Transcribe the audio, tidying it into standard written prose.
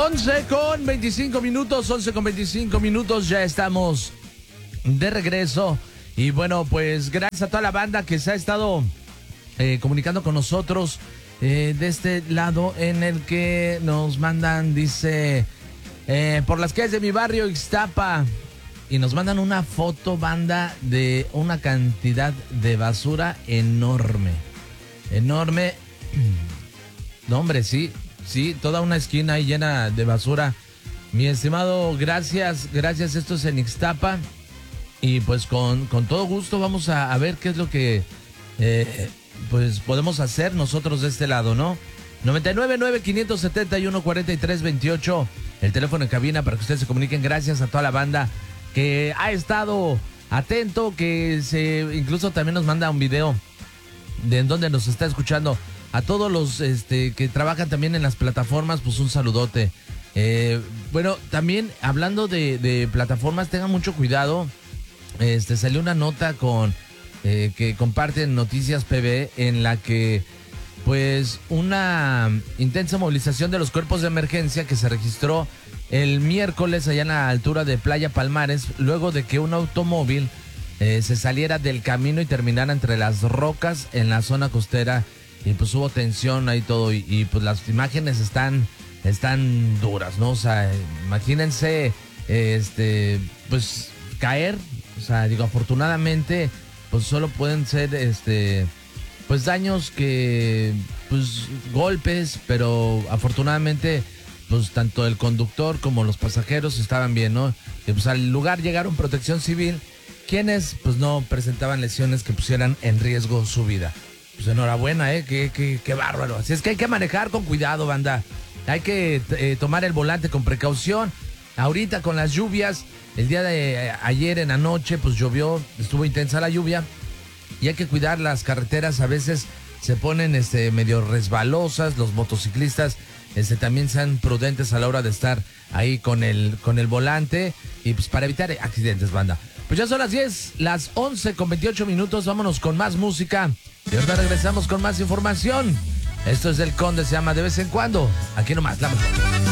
11:25 ya estamos de regreso. Y bueno, pues gracias a toda la banda que se ha estado comunicando con nosotros de este lado, en el que nos mandan, dice, por las calles de mi barrio Ixtapa, y nos mandan una foto, banda, de una cantidad de basura enorme. No, hombre, sí, toda una esquina ahí llena de basura. Mi estimado, gracias, esto es en Ixtapa. Y pues con todo gusto vamos a ver qué es lo que pues podemos hacer nosotros de este lado, ¿no? 999-571-4328, el teléfono en cabina para que ustedes se comuniquen. Gracias a toda la banda que ha estado atento, que incluso también nos manda un video de en donde nos está escuchando. A todos los que trabajan también en las plataformas, pues un saludote. Bueno, también hablando de plataformas, tengan mucho cuidado. Salió una nota que comparten Noticias PB, en la que pues una intensa movilización de los cuerpos de emergencia que se registró el miércoles allá en la altura de Playa Palmares, luego de que un automóvil se saliera del camino y terminara entre las rocas en la zona costera, y pues hubo tensión ahí todo, y pues las imágenes están duras, ¿no? O sea, imagínense pues caer. O sea, digo, afortunadamente, pues solo pueden ser, pues daños pues golpes, pero afortunadamente, pues tanto el conductor como los pasajeros estaban bien, ¿no? Y pues al lugar llegaron Protección Civil, quienes pues no presentaban lesiones que pusieran en riesgo su vida. Pues enhorabuena, qué bárbaro. Así es que hay que manejar con cuidado, banda. Hay que tomar el volante con precaución. Ahorita con las lluvias, el día de ayer en la noche, pues llovió, estuvo intensa la lluvia, y hay que cuidar las carreteras. A veces se ponen medio resbalosas. Los motociclistas también sean prudentes a la hora de estar ahí con el volante, y pues para evitar accidentes, banda. Pues ya son las 11:28. Vámonos con más música y ahorita regresamos con más información. Esto es del Conde, se llama De Vez en Cuando. Aquí nomás, la mejor.